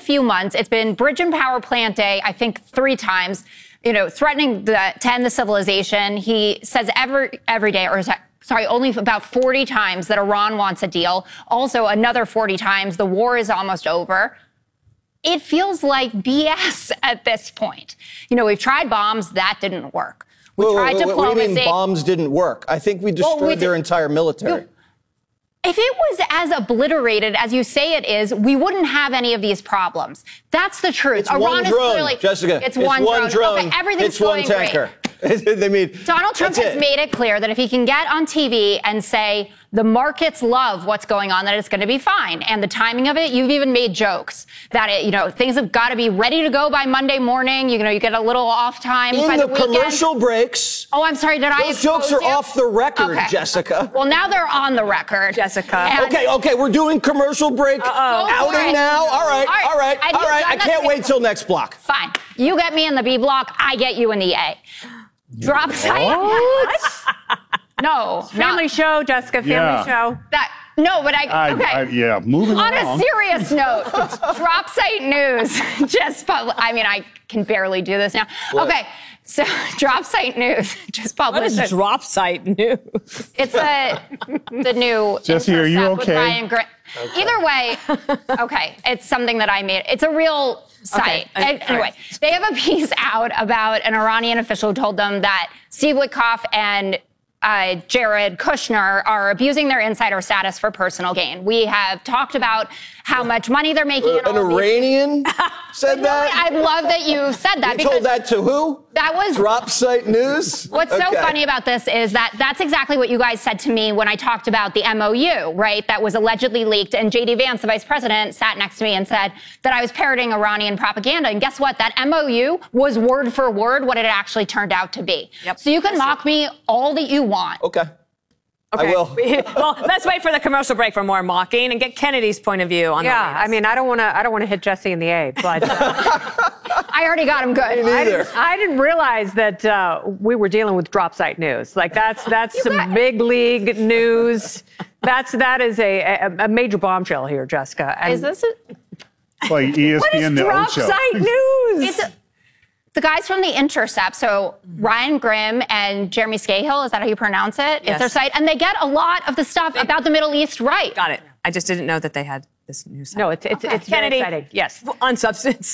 few months. It's been Bridge and Power Plant Day, I think 3 times, threatening to end the civilization. He says every day, only about 40 times that Iran wants a deal. Also, another 40 times the war is almost over. It feels like BS at this point. We've tried bombs. That didn't work. We tried diplomacy. What do you mean bombs didn't work? I think we destroyed their entire military. If it was as obliterated as you say it is, we wouldn't have any of these problems. That's the truth. It's one drone, Jessica. It's one drone. Okay, everything's going great. Donald Trump has made it clear that if he can get on TV and say the markets love what's going on, that it's going to be fine. And the timing of it, you've even made jokes that things have got to be ready to go by Monday morning. You get a little off time by the weekend. Commercial breaks. Oh, I'm sorry. Those jokes are off the record, Jessica. Well, now they're on the record, Jessica. Okay. We're doing commercial break outing now. All right. I can't wait till next block. Fine. You get me in the B block. I get you in the A. Drop site. No. Family show, Jessica. Family show. Moving on a serious note, drop site news. I can barely do this now. What? Okay. So, drop site news just published. What is drop site news? It's the new Jesse, are you okay? Ryan Grim. Okay. Either way, okay, it's something that I made. It's a real site. Okay. Anyway, they have a piece out about an Iranian official who told them that Steve Witkoff and Jared Kushner are abusing their insider status for personal gain. We have talked about how much money they're making. An Iranian said that? I love that you said that. You told that to who? That was Drop Site News? What's so funny about this is that that's exactly what you guys said to me when I talked about the MOU, right? That was allegedly leaked. And J.D. Vance, the vice president, sat next to me and said that I was parroting Iranian propaganda. And guess what? That MOU was word for word what it actually turned out to be. Yep. So you can mock me all that you want. Okay. I will. Well, let's wait for the commercial break for more mocking and get Kennedy's point of view on the latest. I don't want to hit Jesse in the A, but I already got him good. I didn't realize that we were dealing with drop site news. Like that's some big league news. That is a major bombshell here, Jessica. And is this like ESPN what is the drop Ocho? site news? The guys from The Intercept, so Ryan Grim and Jeremy Scahill, is that how you pronounce it? Yes. It's their site. And they get a lot of the stuff about the Middle East right. Got it. I just didn't know that they had this new site. No, it's Kennedy, very exciting. Yes. On substance.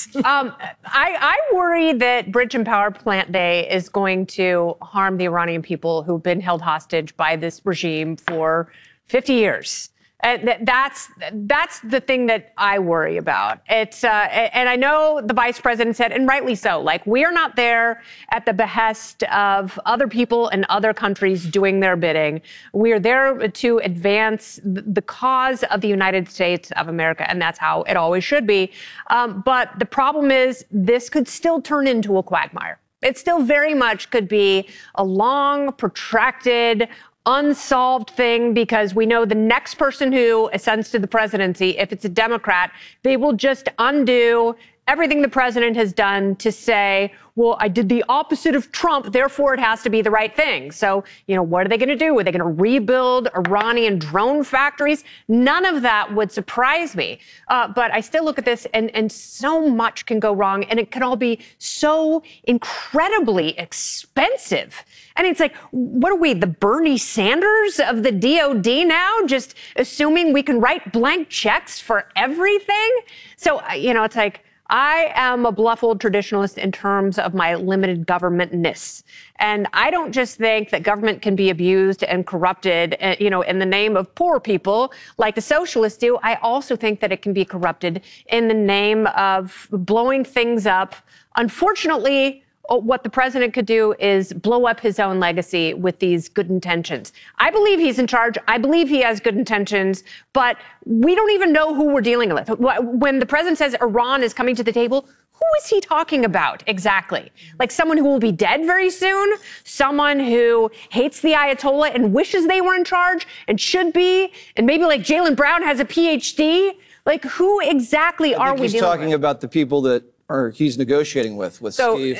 I worry that Bridge and Power Plant Day is going to harm the Iranian people who've been held hostage by this regime for 50 years. That's the thing that I worry about. It's and I know the vice president said, and rightly so, like we are not there at the behest of other people in other countries doing their bidding. We are there to advance the cause of the United States of America, and that's how it always should be. But the problem is this could still turn into a quagmire. It still very much could be a long, protracted, unsolved thing, because we know the next person who ascends to the presidency, if it's a Democrat, they will just undo everything the president has done to say, well, I did the opposite of Trump, therefore it has to be the right thing. So, what are they going to do? Are they going to rebuild Iranian drone factories? None of that would surprise me. But I still look at this and so much can go wrong, and it can all be so incredibly expensive. And it's like, what are we, the Bernie Sanders of the DOD now? Just assuming we can write blank checks for everything? So, it's like, I am a bluff old traditionalist in terms of my limited government-ness. And I don't just think that government can be abused and corrupted, in the name of poor people like the socialists do. I also think that it can be corrupted in the name of blowing things up. Unfortunately, what the president could do is blow up his own legacy with these good intentions. I believe he's in charge. I believe he has good intentions, but we don't even know who we're dealing with. When the president says Iran is coming to the table, who is he talking about exactly? Like someone who will be dead very soon? Someone who hates the Ayatollah and wishes they were in charge and should be? And maybe like Jaylen Brown has a PhD? Like who exactly are we dealing with? He's talking about the people that he's negotiating with Steve.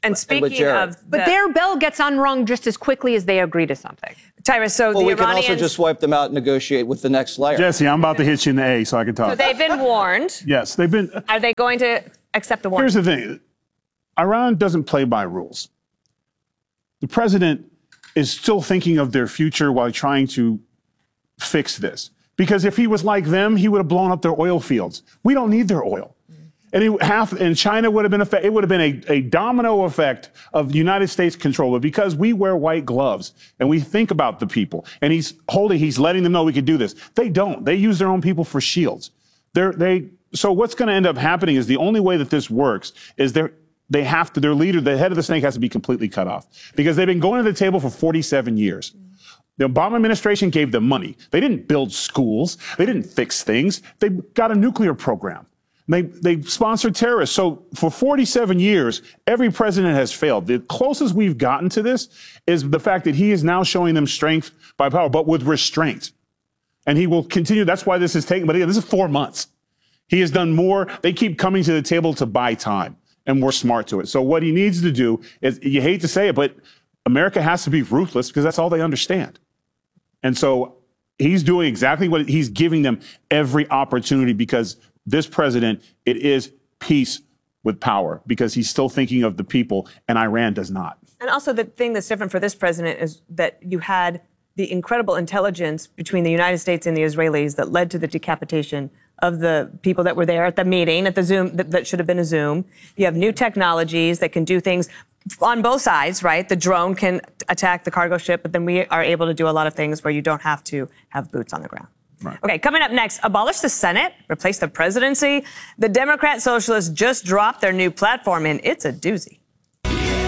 And speaking of, but their bell gets unrung just as quickly as they agree to something. Tyra, so well, the we Iranians can also just wipe them out and negotiate with the next layer. Jesse, I'm about to hit you in the A so I can talk. So they've been warned. Yes, they've been. Are they going to accept the warning? Here's the thing. Iran doesn't play by rules. The president is still thinking of their future while trying to fix this. Because if he was like them, he would have blown up their oil fields. We don't need their oil. And China would have been it would have been a domino effect of the United States control. But because we wear white gloves and we think about the people, and he's letting them know we could do this. They don't. They use their own people for shields. So what's going to end up happening is the only way that this works is their leader, the head of the snake, has to be completely cut off because they've been going to the table for 47 years. The Obama administration gave them money. They didn't build schools. They didn't fix things. They got a nuclear program. They sponsored terrorists. So for 47 years, every president has failed. The closest we've gotten to this is the fact that he is now showing them strength by power, but with restraint. And he will continue. That's why this is taking, but again, this is 4 months. He has done more. They keep coming to the table to buy time, and we're smart to it. So what he needs to do is, you hate to say it, but America has to be ruthless because that's all they understand. And so he's doing exactly what he's giving them every opportunity because this president, it is peace with power because he's still thinking of the people and Iran does not. And also the thing that's different for this president is that you had the incredible intelligence between the United States and the Israelis that led to the decapitation of the people that were there at the meeting, at the Zoom, that should have been a Zoom. You have new technologies that can do things on both sides, right? The drone can attack the cargo ship, but then we are able to do a lot of things where you don't have to have boots on the ground. Right. Okay, coming up next, abolish the Senate, replace the presidency. The Democrat Socialists just dropped their new platform, and it's a doozy.